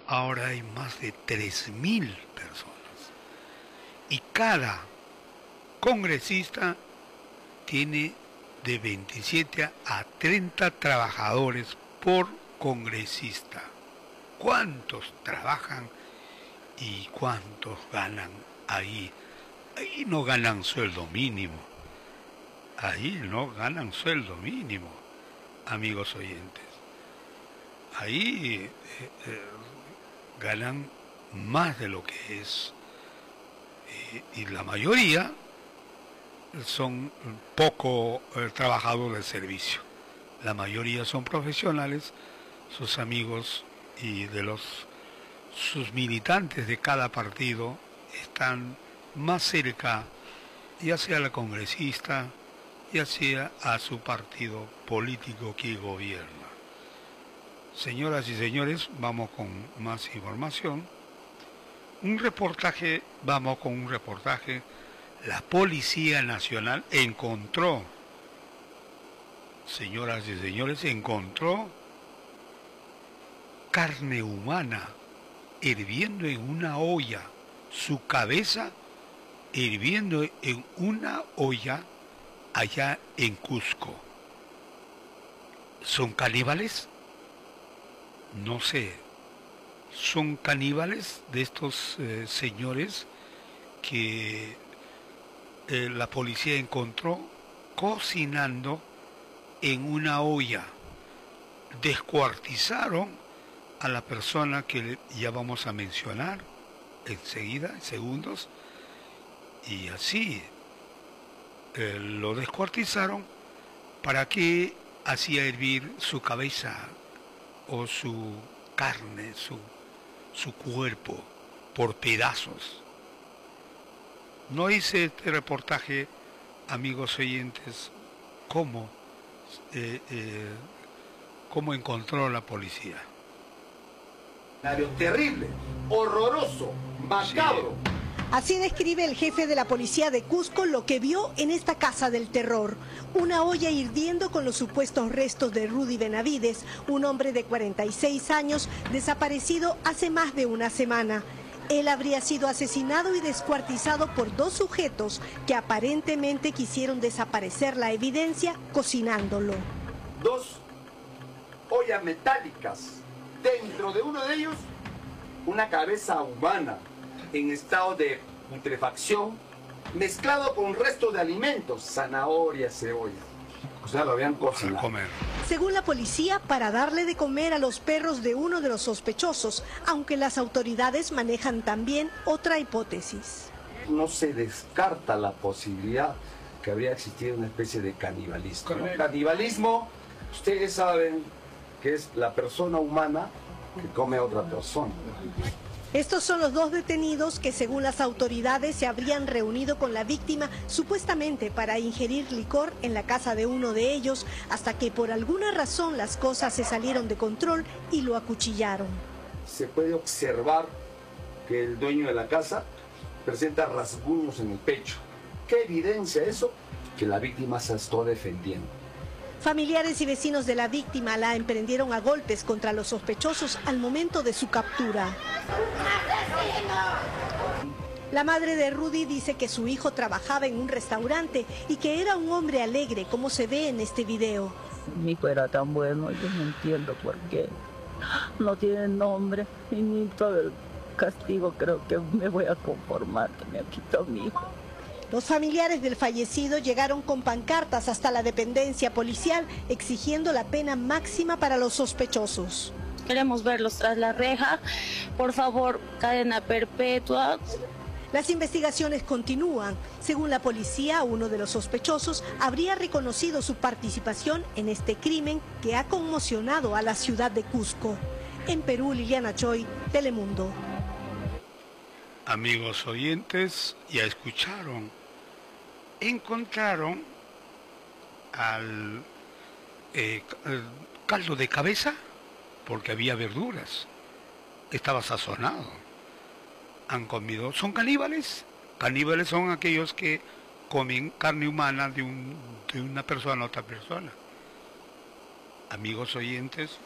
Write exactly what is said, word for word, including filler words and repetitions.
ahora hay más de tres mil personas. Y cada congresista tiene de veintisiete a treinta trabajadores por congresista. ¿Cuántos trabajan y cuántos ganan ahí? Ahí no ganan sueldo mínimo. Ahí no ganan sueldo mínimo, amigos oyentes. Ahí eh, eh, ganan más de lo que es. Eh, y la mayoría son poco eh, trabajadores de servicio. La mayoría son profesionales, sus amigos y de los sus militantes de cada partido están más cerca, ya sea la congresista, ya sea a su partido político que gobierna. Señoras y señores, vamos con más información. Un reportaje, vamos con un reportaje. La Policía Nacional encontró, señoras y señores, encontró carne humana hirviendo en una olla, su cabeza hirviendo en una olla allá en Cusco. ¿Son caníbales? No sé. Son caníbales de estos eh, señores que eh, la policía encontró cocinando en una olla. Descuartizaron a la persona que ya vamos a mencionar enseguida, en segundos, y así eh, lo descuartizaron para que hacía hervir su cabeza o su carne, su, su cuerpo por pedazos. No hice este reportaje, amigos oyentes, cómo, eh, eh, cómo encontró la policía. Terrible, horroroso, macabro. Sí. Así describe el jefe de la policía de Cusco lo que vio en esta casa del terror. Una olla hirviendo con los supuestos restos de Rudy Benavides, un hombre de cuarenta y seis años desaparecido hace más de una semana. Él habría sido asesinado y descuartizado por dos sujetos que aparentemente quisieron desaparecer la evidencia cocinándolo. Dos ollas metálicas. Dentro de uno de ellos, una cabeza humana en estado de putrefacción, mezclado con restos de alimentos, zanahoria, cebolla. O sea, lo habían cocinado. Comer. Según la policía, para darle de comer a los perros de uno de los sospechosos, aunque las autoridades manejan también otra hipótesis. No se descarta la posibilidad que habría existido una especie de canibalismo. ¿No? Canibalismo, ustedes saben que es la persona humana que come a otra persona. Estos son los dos detenidos que, según las autoridades, se habrían reunido con la víctima supuestamente para ingerir licor en la casa de uno de ellos, hasta que por alguna razón las cosas se salieron de control y lo acuchillaron. Se puede observar que el dueño de la casa presenta rasguños en el pecho. ¿Qué evidencia eso? Que la víctima se está defendiendo. Familiares y vecinos de la víctima la emprendieron a golpes contra los sospechosos al momento de su captura. La madre de Rudy dice que su hijo trabajaba en un restaurante y que era un hombre alegre, como se ve en este video. Mi hijo era tan bueno, yo no entiendo por qué. No tiene nombre y ni todo el castigo creo que me voy a conformar, que me ha quitado mi hijo. Los familiares del fallecido llegaron con pancartas hasta la dependencia policial exigiendo la pena máxima para los sospechosos. Queremos verlos tras la reja, por favor, cadena perpetua. Las investigaciones continúan. Según la policía, uno de los sospechosos habría reconocido su participación en este crimen que ha conmocionado a la ciudad de Cusco. En Perú, Liliana Choi, Telemundo. Amigos oyentes, ya escucharon, encontraron al eh, caldo de cabeza porque había verduras, estaba sazonado. Han comido, ¿son caníbales? Caníbales son aquellos que comen carne humana de, un, de una persona a otra persona. Amigos oyentes,